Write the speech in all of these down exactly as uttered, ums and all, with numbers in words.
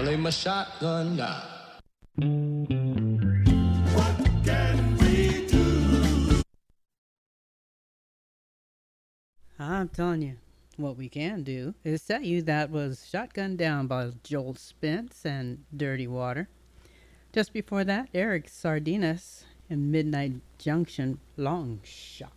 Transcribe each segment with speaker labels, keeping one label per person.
Speaker 1: lay my shotgun down.
Speaker 2: What can we do?
Speaker 3: I'm telling you, what we can do is tell you that was Shotgun Down by Joel Spence and Dirty Water. Just before that, Eric Sardinas and Midnight Junction, Long Shot.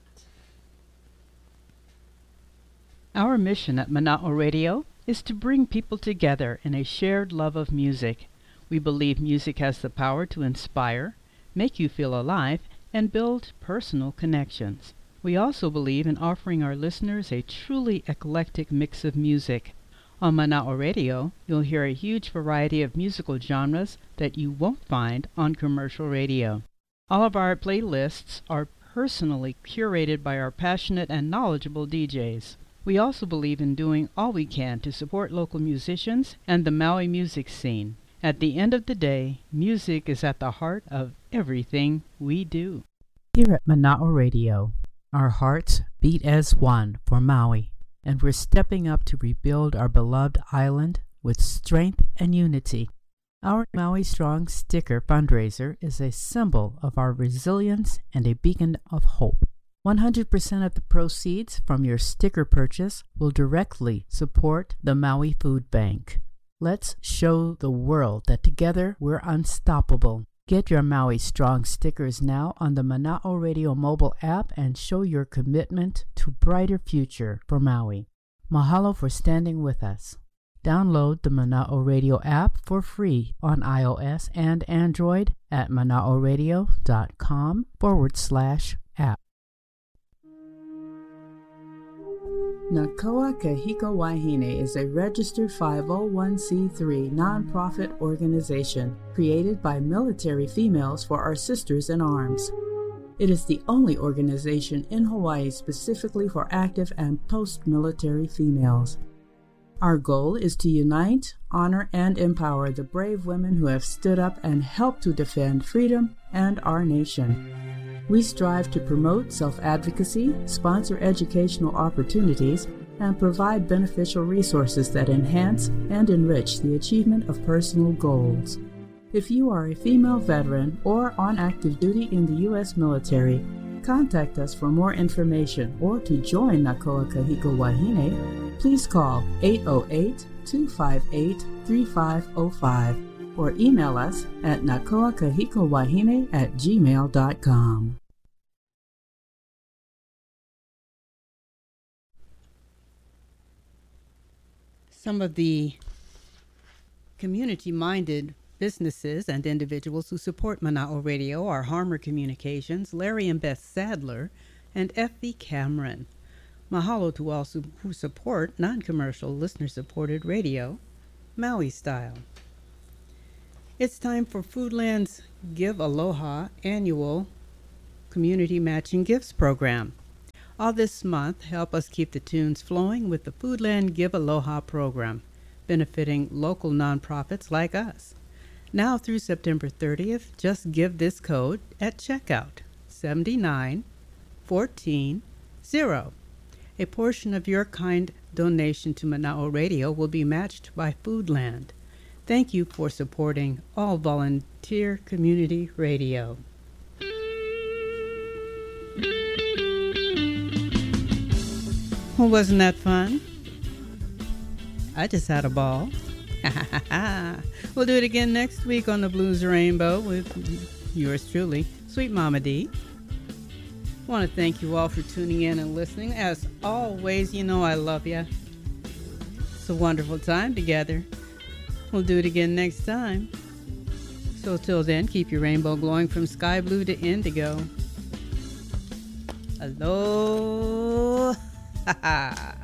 Speaker 3: Our mission at Mana'o Radio is to bring people together in a shared love of music. We believe music has the power to inspire, make you feel alive, and build personal connections. We also believe in offering our listeners a truly eclectic mix of music. On Mana'o Radio, you'll hear a huge variety of musical genres that you won't find on commercial radio. All of our playlists are personally curated by our passionate and knowledgeable D Js. We also believe in doing all we can to support local musicians and the Maui music scene. At the end of the day, music is at the heart of everything we do. Here at Mana'o Radio, our hearts beat as one for Maui, and we're stepping up to rebuild our beloved island with strength and unity. Our Maui Strong sticker fundraiser is a symbol of our resilience and a beacon of hope. one hundred percent of the proceeds from your sticker purchase will directly support the Maui Food Bank. Let's show the world that together we're unstoppable. Get your Maui Strong stickers now on the Mana'o Radio mobile app and show your commitment to a brighter future for Maui. Mahalo for standing with us. Download the Mana'o Radio app for free on iOS and Android at manaoradio.com forward slash app. Nakoa Kahiko Wahine is a registered five oh one c three nonprofit organization created by military females for our sisters in arms. It is the only organization in Hawaii specifically for active and post-military females. Our goal is to unite, honor, and empower the brave women who have stood up and helped to defend freedom and our nation. We strive to promote self-advocacy, sponsor educational opportunities, and provide beneficial resources that enhance and enrich the achievement of personal goals. If you are a female veteran or on active duty in the U S military, contact us for more information or to join Nakoa Kahiko Wahine, please call eight oh eight, two five eight, three five oh five or email us at nakoakahikowahine at gmail dot com. Some of the community-minded businesses and individuals who support Mana'o Radio are Harmer Communications, Larry and Beth Sadler, and F V Cameron. Mahalo to all who support non-commercial, listener-supported radio, Maui style. It's time for Foodland's Give Aloha annual community matching gifts program. All this month, help us keep the tunes flowing with the Foodland Give Aloha program, benefiting local nonprofits like us. Now through September thirtieth, just give this code at checkout, seven nine one four zero. A portion of your kind donation to Mana'o Radio will be matched by Foodland. Thank you for supporting all volunteer community radio. Well, wasn't that fun? I just had a ball. We'll do it again next week on the Blues Rainbow with yours truly, Sweet Mama D. I want to thank you all for tuning in and listening. As always, you know I love you. It's a wonderful time together. We'll do it again next time. So till then, keep your rainbow glowing from sky blue to indigo. Aloha.